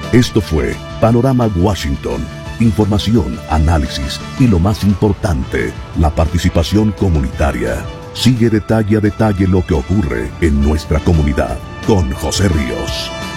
Esto fue Panorama Washington. Información, análisis y lo más importante, la participación comunitaria. Sigue detalle a detalle lo que ocurre en nuestra comunidad con José Ríos.